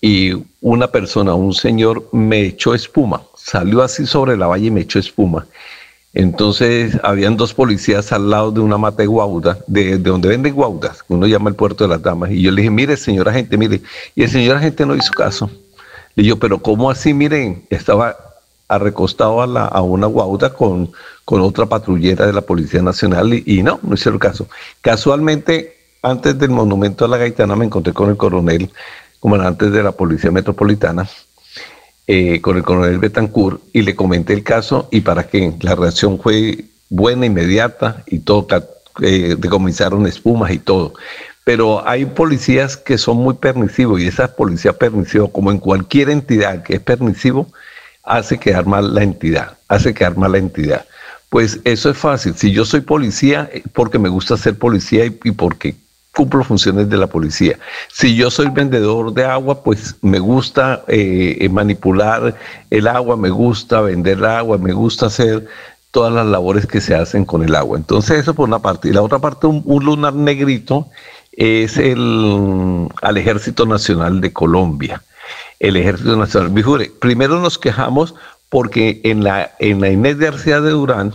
y una persona, un señor, me echó espuma, salió así sobre la valla y me echó espuma. Entonces, habían dos policías al lado de una mata de guauda, de donde venden guaudas, que uno llama el Puerto de las Damas, y yo le dije, mire, señor agente, mire, y el señor agente no hizo caso. Y yo, pero ¿cómo así? Miren, estaba recostado a una guauda con otra patrullera de la Policía Nacional y no hicieron caso. Casualmente, antes del monumento a la Gaitana me encontré con el coronel, comandante de la Policía Metropolitana, con el coronel Betancourt, y le comenté el caso y para qué. La reacción fue buena, inmediata y todo, decomisaron espumas y todo. Pero hay policías que son muy permisivos y esa policía permisiva, como en cualquier entidad que es permisivo, hace quedar mal la entidad, hace quedar mal la entidad. Pues eso es fácil. Si yo soy policía, porque me gusta ser policía y porque cumplo funciones de la policía. Si yo soy vendedor de agua, pues me gusta manipular el agua, me gusta vender el agua, me gusta hacer todas las labores que se hacen con el agua. Entonces eso por una parte. Y la otra parte, un lunar negrito, es al Ejército Nacional de Colombia. El Ejército Nacional. Jure, primero nos quejamos porque en la Inés de García de Durán,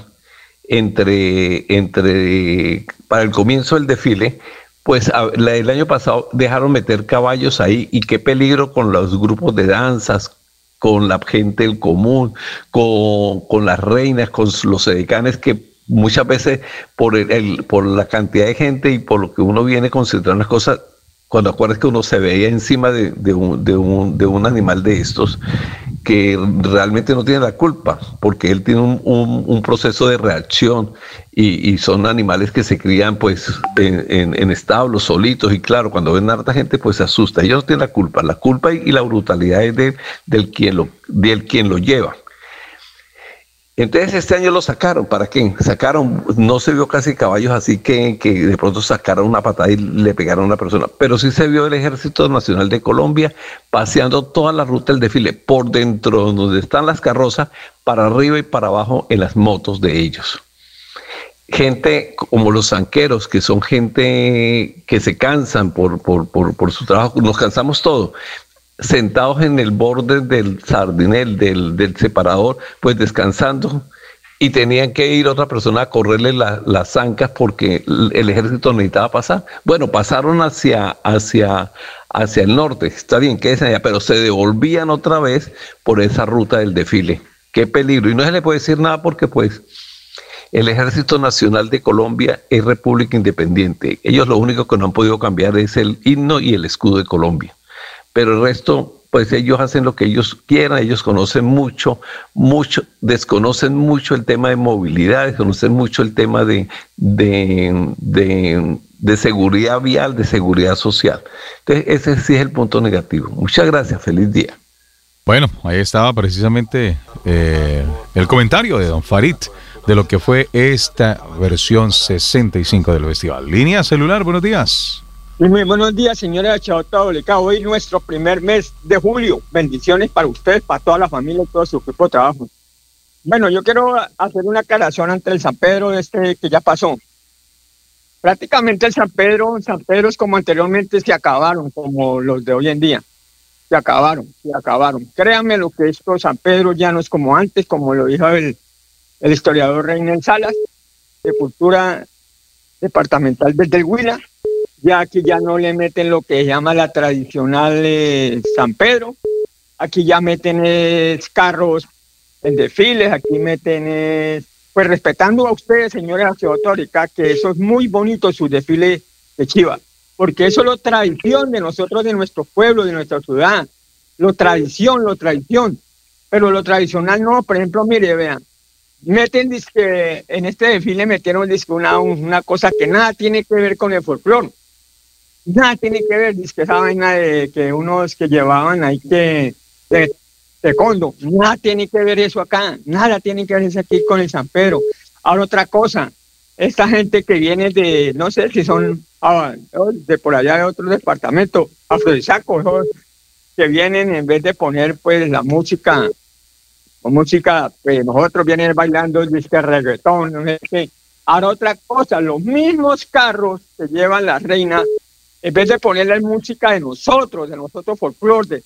para el comienzo del desfile, pues el año pasado dejaron meter caballos ahí y qué peligro con los grupos de danzas, con la gente del común, con las reinas, con los edecanes que muchas veces por la cantidad de gente y por lo que uno viene concentrando las cosas, cuando acuerdas que uno se veía encima de un animal de estos que realmente no tiene la culpa, porque él tiene un proceso de reacción y son animales que se crían pues en establos solitos y claro, cuando ven a harta gente pues se asusta. Ellos no tienen la culpa y la brutalidad es del quien lo lleva. Entonces este año lo sacaron, ¿para qué? Sacaron, no se vio casi caballos así que de pronto sacaron una patada y le pegaron a una persona, pero sí se vio el Ejército Nacional de Colombia paseando toda la ruta del desfile, por dentro donde están las carrozas, para arriba y para abajo en las motos de ellos. Gente como los zanqueros, que son gente que se cansan por su trabajo, nos cansamos todos, sentados en el borde del sardinel, del separador, pues descansando, y tenían que ir otra persona a correrle las zancas porque el ejército necesitaba pasar. Bueno, pasaron hacia el norte, está bien, quédense allá, pero se devolvían otra vez por esa ruta del desfile. Qué peligro, y no se le puede decir nada porque pues el Ejército Nacional de Colombia es república independiente. Ellos lo único que no han podido cambiar es el himno y el escudo de Colombia. Pero el resto, pues ellos hacen lo que ellos quieran, ellos conocen mucho, desconocen mucho el tema de movilidad, desconocen mucho el tema de seguridad vial, de seguridad social. Entonces, ese sí es el punto negativo. Muchas gracias, feliz día. Bueno, ahí estaba precisamente el comentario de don Farid de lo que fue esta versión 65 del festival. Línea celular, buenos días. Muy buenos días, señora Chauta Boleca. Hoy nuestro primer mes de julio. Bendiciones para ustedes, para toda la familia y todo su equipo de trabajo. Bueno, yo quiero hacer una aclaración ante el San Pedro que ya pasó. Prácticamente el San Pedro es como anteriormente se acabaron, como los de hoy en día. Se acabaron. Créanme lo que esto San Pedro ya no es como antes, como lo dijo el historiador Reynel Salas, de Cultura Departamental desde el Huila. Ya aquí ya no le meten lo que se llama la tradicional San Pedro. Aquí ya meten carros en desfiles, aquí meten, pues respetando a ustedes, señores autorizados, que eso es muy bonito, su desfile de Chiva, porque eso es lo tradición de nosotros, de nuestro pueblo, de nuestra ciudad, lo tradición, pero lo tradicional no. Por ejemplo, mire, vean, meten en este desfile metieron una cosa que nada tiene que ver con el folclore. Nada tiene que ver, dice esa vaina de que unos que llevaban ahí de taekwondo, nada tiene que ver eso acá, nada tiene que ver eso aquí con el San Pedro. Ahora otra cosa, esta gente que viene de, no sé si son de por allá de otro departamento, afrodisíacos, que vienen en vez de poner pues la música, pues nosotros vienen bailando disque reggaetón, no sé qué. Ahora otra cosa, los mismos carros que llevan las reinas, en vez de ponerle música de nosotros folclore,